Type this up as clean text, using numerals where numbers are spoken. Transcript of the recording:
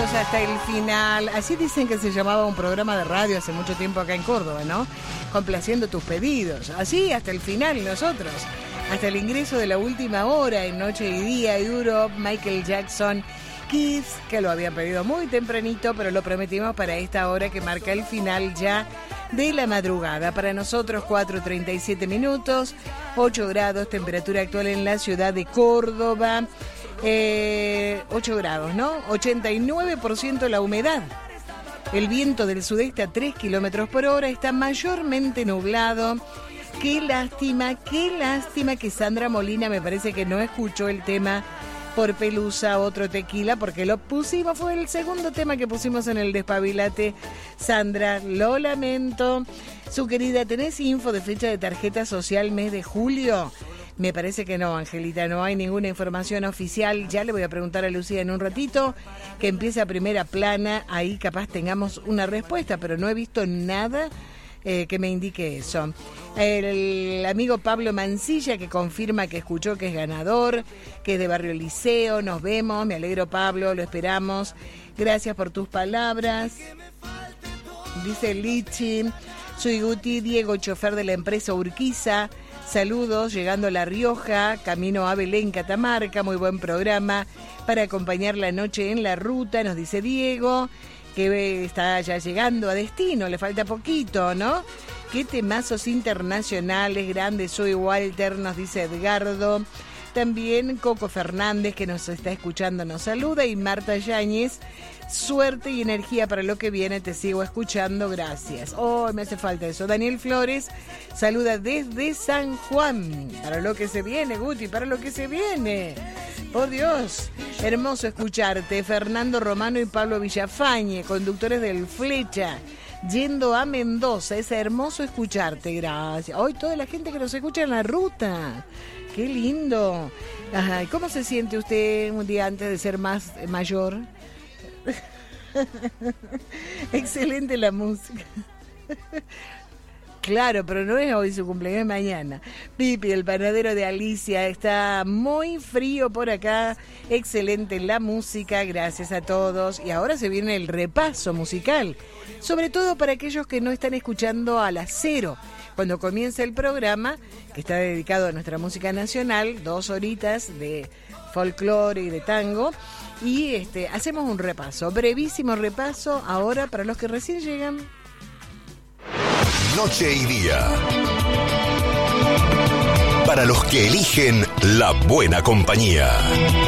hasta el final. Así dicen que se llamaba un programa de radio hace mucho tiempo acá en Córdoba, ¿no? Complaciendo tus pedidos. Así hasta el final nosotros. Hasta el ingreso de la última hora en Noche y Día, Europe, Michael Jackson, Kiss, que lo habían pedido muy tempranito, pero lo prometimos para esta hora que marca el final ya de la madrugada. Para nosotros 4:37 minutos, 8 grados, temperatura actual en la ciudad de Córdoba. 8 grados, ¿no? 89% la humedad. El viento del sudeste a 3 kilómetros por hora, está mayormente nublado. Qué lástima que Sandra Molina me parece que no escuchó el tema Por Pelusa, otro tequila, porque lo pusimos, fue el segundo tema que pusimos en el Despabilate. Sandra, lo lamento. Su querida, ¿tenés info de fecha de tarjeta social mes de julio? Me parece que no, Angelita, no hay ninguna información oficial. Ya le voy a preguntar a Lucía en un ratito, que empiece a primera plana, ahí capaz tengamos una respuesta, pero no he visto nada que me indique eso. El amigo Pablo Mancilla, que confirma que escuchó que es ganador, que es de Barrio Liceo. Nos vemos, me alegro, Pablo, lo esperamos. Gracias por tus palabras. Dice Lichi, soy Guti, Diego, chofer de la empresa Urquiza. Saludos, llegando a La Rioja, camino a Belén, Catamarca. Muy buen programa para acompañar la noche en la ruta, nos dice Diego, que está ya llegando a destino, le falta poquito, ¿no? Qué temazos internacionales, grandes, soy Walter, nos dice Edgardo. También Coco Fernández, que nos está escuchando, nos saluda. Y Marta Yáñez, suerte y energía para lo que viene, te sigo escuchando, gracias. Oh, me hace falta eso. Daniel Flores saluda desde San Juan. Para lo que se viene, Guti, para lo que se viene. Por Dios, hermoso escucharte. Fernando Romano y Pablo Villafañe, conductores del Flecha, yendo a Mendoza. Es hermoso escucharte, gracias. Hoy toda la gente que nos escucha en la ruta. Qué lindo. Ajá, ¿cómo se siente usted un día antes de ser más mayor? Excelente la música. Claro, pero no es hoy su cumpleaños, es mañana. Pipi, el panadero de Alicia, está muy frío por acá. Excelente la música, gracias a todos. Y ahora se viene el repaso musical, sobre todo para aquellos que no están escuchando a las 0. Cuando comienza el programa, que está dedicado a nuestra música nacional, 2 horitas de folclore y de tango, y hacemos un repaso, brevísimo repaso, ahora para los que recién llegan. Noche y Día. Para los que eligen la buena compañía.